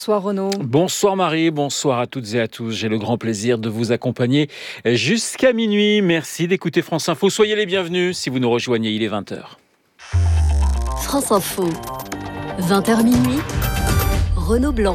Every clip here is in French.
Bonsoir Renaud. Bonsoir Marie, bonsoir à toutes et à tous. J'ai le grand plaisir de vous accompagner jusqu'à minuit. Merci d'écouter France Info. Soyez les bienvenus si vous nous rejoignez, il est 20h. France Info, 20h minuit, Renaud Blanc.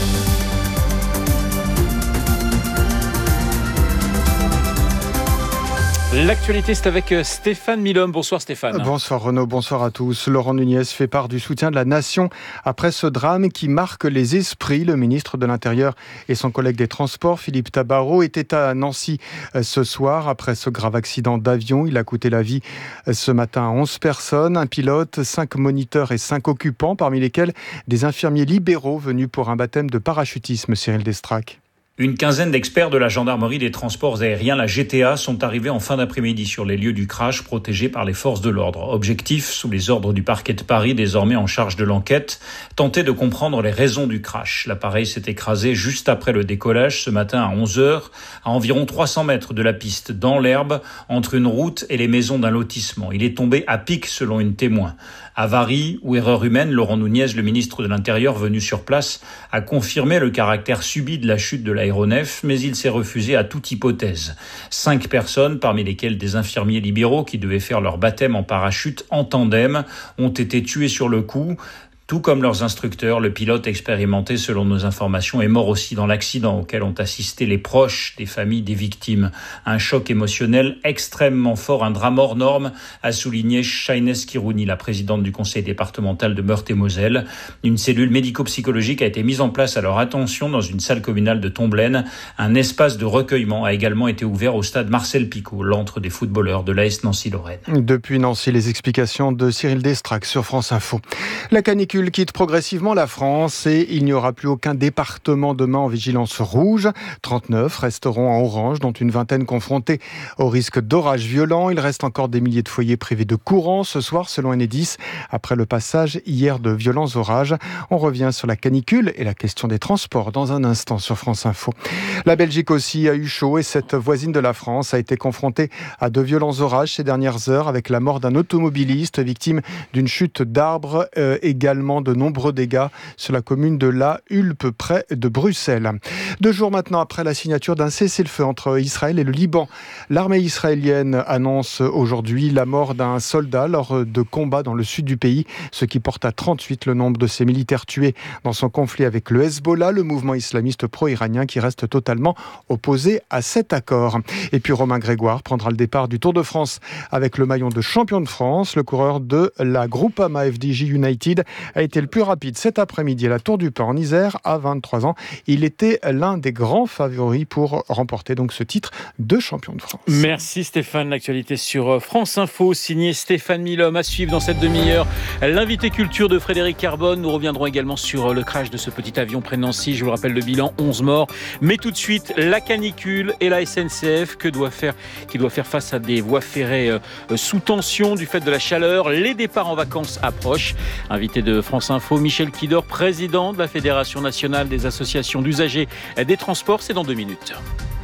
L'actualité, c'est avec Stéphane Milhomme. Bonsoir Stéphane. Bonsoir Renaud, bonsoir à tous. Laurent Nunez fait part du soutien de la nation après ce drame qui marque les esprits. Le ministre de l'Intérieur et son collègue des Transports, Philippe Tabarot, étaient à Nancy ce soir après ce grave accident d'avion. Il a coûté la vie ce matin à 11 personnes, un pilote, 5 moniteurs et 5 occupants, parmi lesquels des infirmiers libéraux venus pour un baptême de parachutisme, Cyril Destrac. Une quinzaine d'experts de la gendarmerie des transports aériens, la GTA, sont arrivés en fin d'après-midi sur les lieux du crash protégés par les forces de l'ordre. Objectif, sous les ordres du parquet de Paris, désormais en charge de l'enquête, tenter de comprendre les raisons du crash. L'appareil s'est écrasé juste après le décollage ce matin à 11h, à environ 300 mètres de la piste, dans l'herbe, entre une route et les maisons d'un lotissement. Il est tombé à pic selon une témoin. Avarie ou erreur humaine, Laurent Nunez, le ministre de l'Intérieur venu sur place, a confirmé le caractère subi de la chute de l'aéronef, mais il s'est refusé à toute hypothèse. 5 personnes, parmi lesquelles des infirmiers libéraux qui devaient faire leur baptême en parachute en tandem, ont été tuées sur le coup. Tout comme leurs instructeurs, le pilote expérimenté, selon nos informations, est mort aussi dans l'accident auquel ont assisté les proches des familles des victimes. Un choc émotionnel extrêmement fort, un drame hors norme, a souligné Shaines Kirouni, la présidente du conseil départemental de Meurthe-et-Moselle. Une cellule médico-psychologique a été mise en place à leur attention dans une salle communale de Tomblaine. Un espace de recueillement a également été ouvert au stade Marcel Picot, l'antre des footballeurs de l'AS Nancy-Lorraine. Depuis Nancy, les explications de Cyril Destrac sur France Info. La canicule quitte progressivement la France et il n'y aura plus aucun département demain en vigilance rouge. 39 resteront en orange, dont une vingtaine confrontés au risque d'orages violents. Il reste encore des milliers de foyers privés de courant ce soir, selon Enedis, après le passage hier de violents orages. On revient sur la canicule et la question des transports dans un instant sur France Info. La Belgique aussi a eu chaud et cette voisine de la France a été confrontée à de violents orages ces dernières heures, avec la mort d'un automobiliste victime d'une chute d'arbre, également de nombreux dégâts sur la commune de La Hulpe, près de Bruxelles. 2 jours maintenant après la signature d'un cessez-le-feu entre Israël et le Liban, l'armée israélienne annonce aujourd'hui la mort d'un soldat lors de combats dans le sud du pays, ce qui porte à 38 le nombre de ses militaires tués dans son conflit avec le Hezbollah, le mouvement islamiste pro-iranien qui reste totalement opposé à cet accord. Et puis Romain Grégoire prendra le départ du Tour de France avec le maillot de champion de France. Le coureur de la Groupama FDJ United a été le plus rapide cet après-midi à la Tour du Pin en Isère à 23 ans. Il était l'un des grands favoris pour remporter donc ce titre de champion de France. Merci Stéphane. L'actualité sur France Info, signé Stéphane Milhomme. À suivre dans cette demi-heure, l'invité culture de Frédéric Carbone. Nous reviendrons également sur le crash de ce petit avion près de Nancy. Je vous le rappelle, le bilan, 11 morts. Mais tout de suite, la canicule et la SNCF qui doit faire face à des voies ferrées sous tension du fait de la chaleur. Les départs en vacances approchent. Invité de France Info, Michel Kidor, président de la Fédération nationale des associations d'usagers des transports. C'est dans 2 minutes.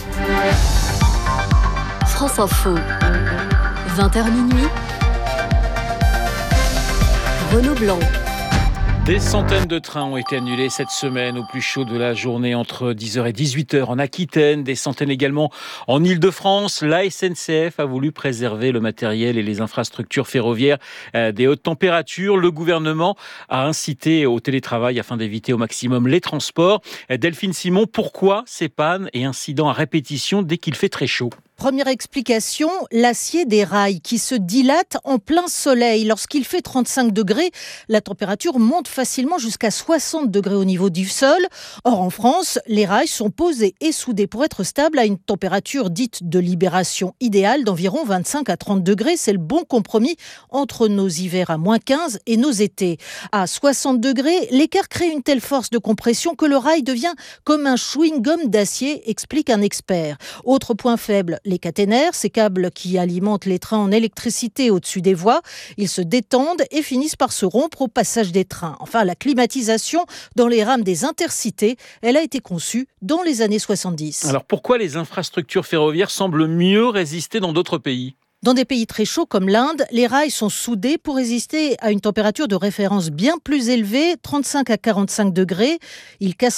France Info, 20h minuit, Renaud Blanc. Des centaines de trains ont été annulés cette semaine au plus chaud de la journée entre 10h et 18h en Aquitaine. Des centaines également en Île-de-France. La SNCF a voulu préserver le matériel et les infrastructures ferroviaires des hautes températures. Le gouvernement a incité au télétravail afin d'éviter au maximum les transports. Delphine Simon, pourquoi ces pannes et incidents à répétition dès qu'il fait très chaud ? Première explication, l'acier des rails qui se dilate en plein soleil. Lorsqu'il fait 35 degrés, la température monte facilement jusqu'à 60 degrés au niveau du sol. Or, en France, les rails sont posés et soudés pour être stables à une température dite de libération idéale d'environ 25 à 30 degrés. C'est le bon compromis entre nos hivers à moins 15 et nos étés. À 60 degrés, l'écart crée une telle force de compression que le rail devient comme un chewing-gum d'acier, explique un expert. Autre point faible, les caténaires, ces câbles qui alimentent les trains en électricité au-dessus des voies. Ils se détendent et finissent par se rompre au passage des trains. Enfin, la climatisation dans les rames des intercités, elle a été conçue dans les années 70. Alors pourquoi les infrastructures ferroviaires semblent mieux résister dans d'autres pays ? Dans des pays très chauds comme l'Inde, les rails sont soudés pour résister à une température de référence bien plus élevée, 35 à 45 degrés. Ils cassent